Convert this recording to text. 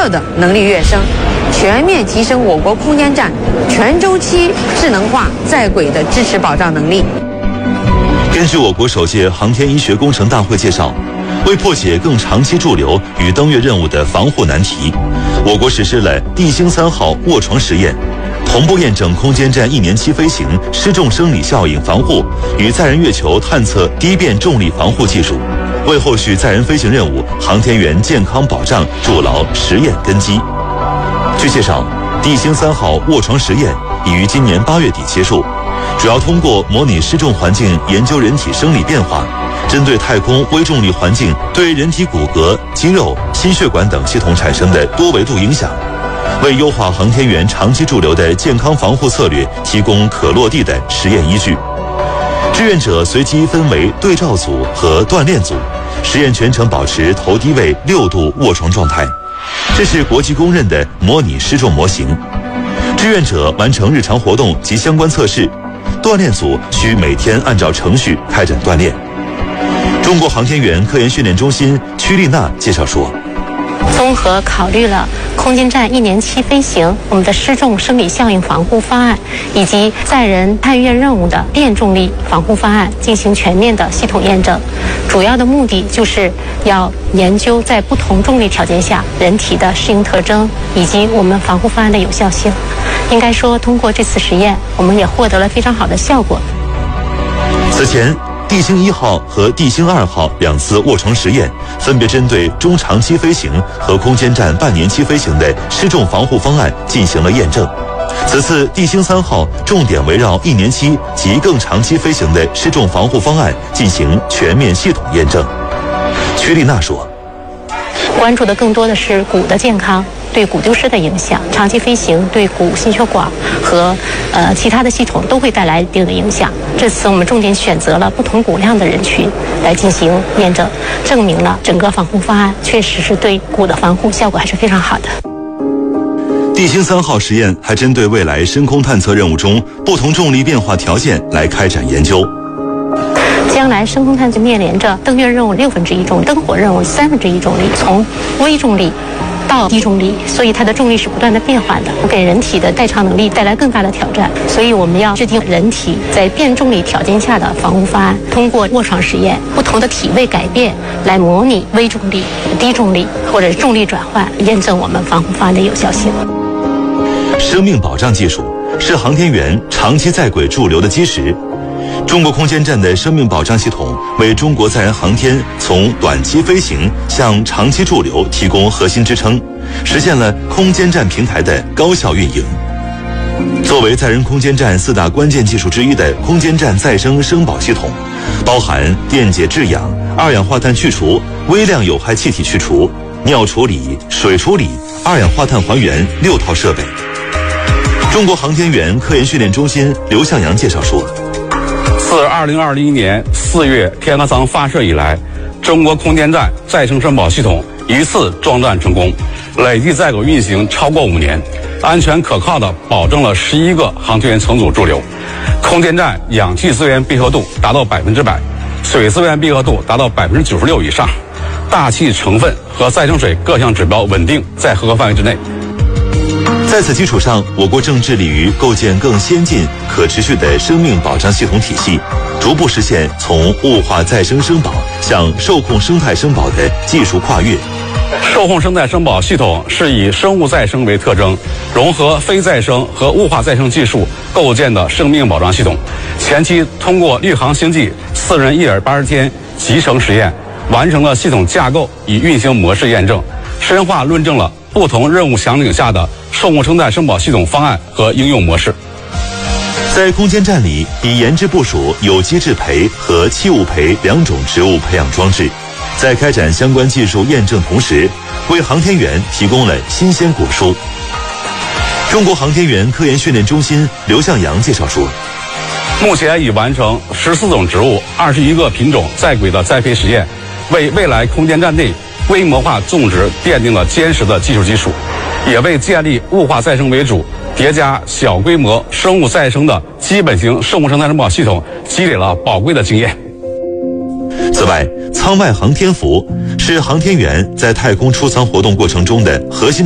测的能力跃升，全面提升我国空间站全周期智能化在轨的支持保障能力。 根据我国首届航天医学工程大会介绍，为破解更长期驻留与登月任务的防护难题，我国实施了地星3号卧床实验，同步验证空间站1年期飞行失重生理效应防护与载人月球探测低变重力防护技术，为后续载人飞行任务航天员健康保障筑牢实验根基。据介绍，地星3号卧床实验已于今年8月底结束，主要通过模拟失重环境研究人体生理变化，针对太空微重力环境对人体骨骼、肌肉、心血管等系统产生的多维度影响，为优化航天员长期驻留的健康防护策略提供可落地的实验依据。志愿者随机分为对照组和锻炼组，实验全程保持头低位6度卧床状态，这是国际公认的模拟失重模型。志愿者完成日常活动及相关测试，锻炼组需每天按照程序开展锻炼。中国航天员科研训练中心曲丽娜介绍说， 综合考虑了空间站1年期飞行、我们的失重生理效应防护方案以及载人探月任务的电重力防护方案，进行全面的系统验证。主要的目的就是要研究在不同重力条件下人体的适应特征以及我们防护方案的有效性。应该说，通过这次实验，我们也获得了非常好的效果。 此前，地星1号和地星2号2次卧床实验分别针对中长期飞行和空间站半年期飞行的失重防护方案进行了验证。此次地星3号重点围绕1年期及更长期飞行的失重防护方案进行全面系统验证。曲丽娜说， 关注的更多的是骨的健康对骨丢失的影响，长期飞行对骨、心血管和其他的系统都会带来一定的影响。这次我们重点选择了不同骨量的人群来进行验证，证明了整个防护方案确实是对骨的防护效果还是非常好的。 地星3号实验还针对未来深空探测任务中不同重力变化条件来开展研究。 将来深空探测面临着登月任务1/6重力、登火任务1/3重力，从微重力到低重力，所以它的重力是不断的变化的，给人体的代偿能力带来更大的挑战。所以我们要制定人体在变重力条件下的防护方案，通过卧床实验不同的体位改变来模拟微重力、低重力或者重力转换，验证我们防护方案的有效性。 生命保障技术是航天员长期在轨驻留的基石。中国空间站的生命保障系统为中国载人航天从短期飞行向长期驻留提供核心支撑，实现了空间站平台的高效运营。作为载人空间站4大关键技术之一的空间站再生生保系统，包含电解制氧、二氧化碳去除、微量有害气体去除、尿处理、水处理、二氧化碳还原6套设备。中国航天员科研训练中心刘向阳介绍说， 自2021年4月天河舱发射以来，中国空间站再生生保系统1次装弹成功，累计在轨运行超过5年，安全可靠地保证了11个航天员乘组驻留。空间站氧气资源闭合度达到100%，水资源闭合度达到96%以上，大气成分和再生水各项指标稳定在合格范围之内。 在此基础上，我国正致力于构建更先进、可持续的生命保障系统体系，逐步实现从物化再生生保向受控生态生保的技术跨越。 受控生态生保系统是以生物再生为特征，融合非再生和物化再生技术构建的生命保障系统。前期通过绿航星际4人1耳80天集成实验，完成了系统架构与运行模式验证，深化论证了不同任务场景下的受控生态生保系统方案和应用模式。 在空间站里，已研制部署有机质培和器物培2种植物培养装置，在开展相关技术验证同时，为航天员提供了新鲜果蔬。中国航天员科研训练中心刘向阳介绍说， 目前已完成14种植物、21个品种在轨的栽培实验，为未来空间站内规模化种植奠定了坚实的技术基础，也为建立物化再生为主、叠加小规模生物再生的基本型受控生态生保系统积累了宝贵的经验。 此外，舱外航天服是航天员在太空出舱活动过程中的核心